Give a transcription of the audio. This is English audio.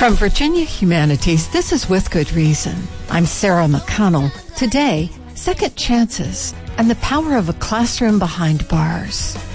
From Virginia Humanities, this is With Good Reason. I'm Sarah McConnell. Today, second chances and the power of a classroom behind bars.